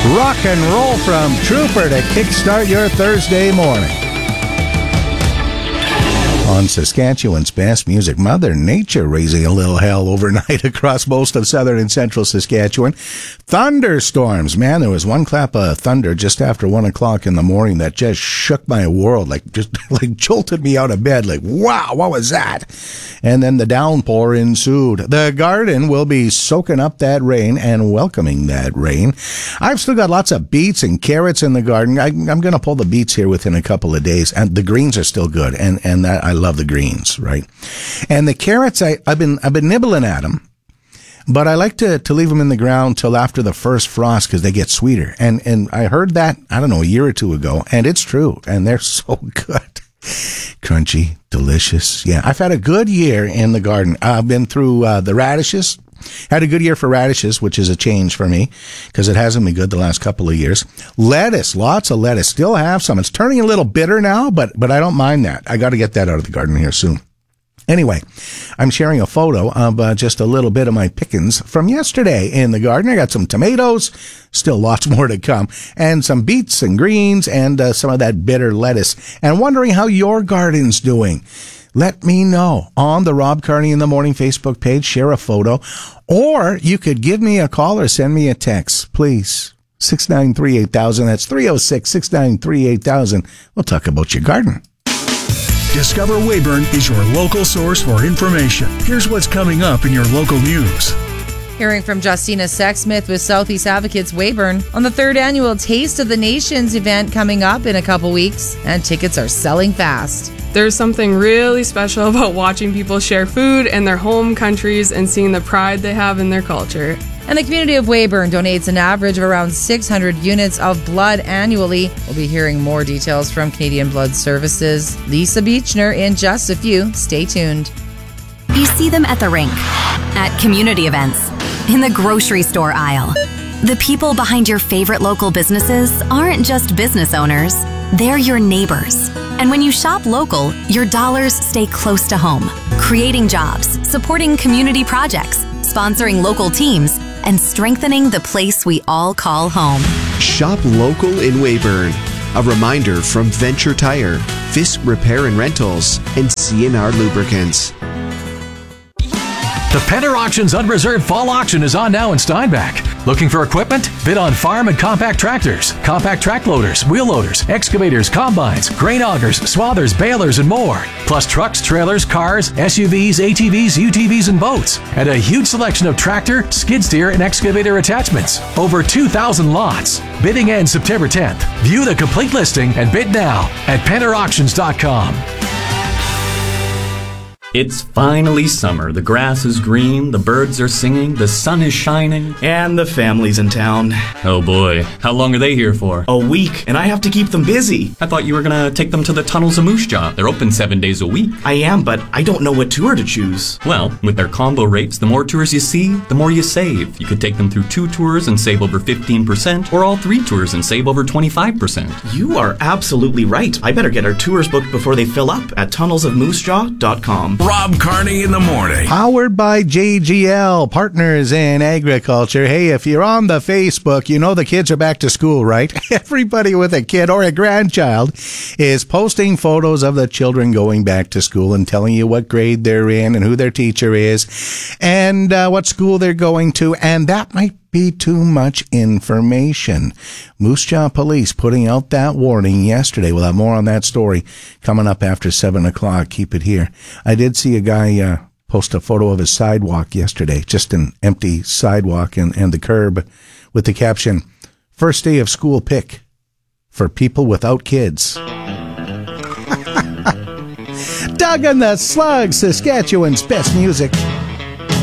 Rock and roll from Trooper to kickstart your Thursday morning. On Saskatchewan's best music, Mother Nature raising a little hell overnight across most of southern and central Saskatchewan. Thunderstorms. Man, there was one clap of thunder just after 1 o'clock in the morning that just shook my world, like jolted me out of bed. Like, wow, what was that? And then the downpour ensued. The garden will be soaking up that rain and welcoming that rain. I've still got lots of beets and carrots in the garden. I'm going to pull the beets here within a couple of days, and the greens are still good, and that I love the greens, right? And the carrots, I've been nibbling at them, but I like to leave them in the ground till after the first frost because they get sweeter. And I heard that, I don't know, a year or two ago, and it's true, and they're so good. Crunchy, delicious. Yeah, I've had a good year in the garden. I've been through the radishes. Had a good year for radishes, which is a change for me because it hasn't been good the last couple of years. Lettuce, lots of lettuce. Still have some. It's turning a little bitter now, but I don't mind that. I got to get that out of the garden here soon. Anyway, I'm sharing a photo of just a little bit of my pickings from yesterday in the garden. I got some tomatoes, still lots more to come, and some beets and greens and some of that bitter lettuce. And wondering how your garden's doing. Let me know on the Rob Carney in the Morning Facebook page. Share a photo. Or you could give me a call or send me a text, please. 693-8000. That's 306-693-8000. We'll talk about your garden. Discover Weyburn is your local source for information. Here's what's coming up in your local news. Hearing from Justina Sexsmith with Southeast Advocates Weyburn on the 3rd annual Taste of the Nations event coming up in a couple weeks, and tickets are selling fast. There's something really special about watching people share food in their home countries and seeing the pride they have in their culture. And the community of Weyburn donates an average of around 600 units of blood annually. We'll be hearing more details from Canadian Blood Services. Lisa Beechner in just a few. Stay tuned. You see them at the rink, at community events, in the grocery store aisle. The people behind your favorite local businesses aren't just business owners, they're your neighbors. And when you shop local, your dollars stay close to home, creating jobs, supporting community projects, sponsoring local teams, and strengthening the place we all call home. Shop local in Weyburn. A reminder from Venture Tire, Fisk Repair and Rentals, and CNR Lubricants. The Penner Auctions Unreserved Fall Auction is on now in Steinbach. Looking for equipment? Bid on farm and compact tractors, compact track loaders, wheel loaders, excavators, combines, grain augers, swathers, balers, and more. Plus trucks, trailers, cars, SUVs, ATVs, UTVs, and boats. And a huge selection of tractor, skid steer, and excavator attachments. Over 2,000 lots. Bidding ends September 10th. View the complete listing and bid now at PennerAuctions.com. It's finally summer. The grass is green, the birds are singing, the sun is shining. And the family's in town. Oh boy, how long are they here for? A week, and I have to keep them busy. I thought you were gonna take them to the Tunnels of Moose Jaw. They're open 7 days a week. I am, but I don't know what tour to choose. Well, with their combo rates, the more tours you see, the more you save. You could take them through 2 tours and save over 15%, or all 3 tours and save over 25%. You are absolutely right. I better get our tours booked before they fill up at tunnelsofmoosejaw.com. Rob Carney in the morning. Powered by JGL, Partners in Agriculture. Hey, if you're on the Facebook, you know the kids are back to school, right? Everybody with a kid or a grandchild is posting photos of the children going back to school and telling you what grade they're in and who their teacher is and what school they're going to. And that might be too much information. Moose Jaw Police putting out that warning yesterday. We'll have more on that story coming up after 7 o'clock. Keep it here. I did see a guy post a photo of his sidewalk yesterday, just an empty sidewalk and the curb with the caption, "First day of school pick for people without kids." Doug and the Slugs, Saskatchewan's best music.